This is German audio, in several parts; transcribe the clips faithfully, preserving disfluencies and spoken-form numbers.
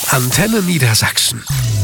Antenne Niedersachsen.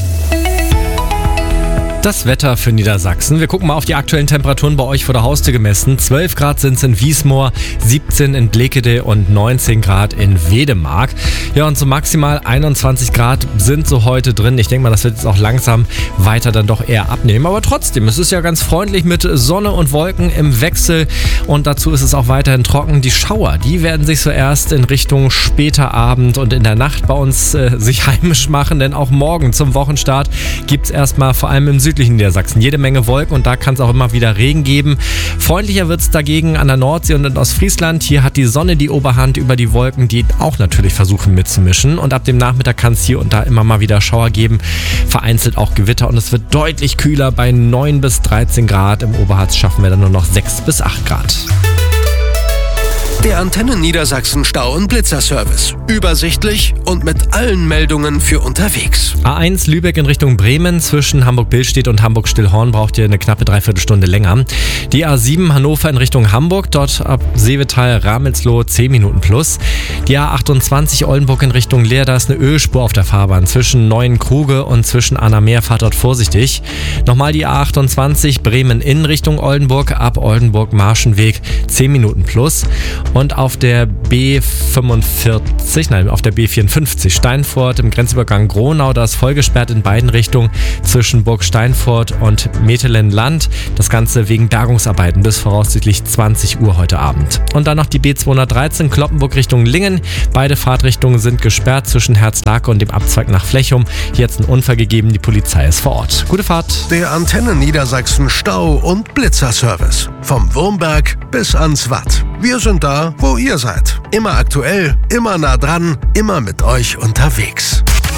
Das Wetter für Niedersachsen. Wir gucken mal auf die aktuellen Temperaturen bei euch vor der Haustür gemessen. zwölf Grad sind es in Wiesmoor, siebzehn in Blekede und neunzehn Grad in Wedemark. Ja, und so maximal einundzwanzig Grad sind so heute drin. Ich denke mal, das wird jetzt auch langsam weiter dann doch eher abnehmen. Aber trotzdem, es ist ja ganz freundlich mit Sonne und Wolken im Wechsel. Und dazu ist es auch weiterhin trocken. Die Schauer, die werden sich so erst in Richtung später Abend und in der Nacht bei uns äh, sich heimisch machen. Denn auch morgen zum Wochenstart gibt es erstmal vor allem im Süden Niedersachsen jede Menge Wolken und da kann es auch immer wieder Regen geben. Freundlicher wird es dagegen an der Nordsee und in Ostfriesland. Hier hat die Sonne die Oberhand über die Wolken, die auch natürlich versuchen mitzumischen. Und ab dem Nachmittag kann es hier und da immer mal wieder Schauer geben, vereinzelt auch Gewitter und es wird deutlich kühler. Bei neun bis dreizehn Grad. Im Oberharz schaffen wir dann nur noch sechs bis acht Grad. Der Antenne Niedersachsen Stau- und Blitzerservice. Übersichtlich und mit allen Meldungen für unterwegs. A eins Lübeck in Richtung Bremen zwischen Hamburg-Billstedt und Hamburg-Stillhorn braucht ihr eine knappe Dreiviertelstunde länger. Die A sieben Hannover in Richtung Hamburg, dort ab Seevetal-Ramelsloh zehn Minuten plus. Die A achtundzwanzig Oldenburg in Richtung Leer, da ist eine Ölspur auf der Fahrbahn zwischen Neuenkruge und zwischen Annameer, fahrt dort vorsichtig. Nochmal die A achtundzwanzig Bremen in Richtung Oldenburg, ab Oldenburg-Marschenweg zehn Minuten plus. Und auf der B fünfundvierzig, nein, auf der B vierundfünfzig Steinfurt im Grenzübergang Gronau, da ist voll gesperrt in beiden Richtungen zwischen Burg Steinfurt und Metelenland. Das Ganze wegen Bergungsarbeiten bis voraussichtlich zwanzig Uhr heute Abend. Und dann noch die B zweihundertdreizehn Kloppenburg Richtung Lingen. Beide Fahrtrichtungen sind gesperrt zwischen Herzlake und dem Abzweig nach Flechum. Hier hat es einen Unfall gegeben, die Polizei ist vor Ort. Gute Fahrt. Der Antenne Niedersachsen Stau- und Blitzerservice. Vom Wurmberg bis ans Watt. Wir sind da, wo ihr seid. Immer aktuell, immer nah dran, immer mit euch unterwegs.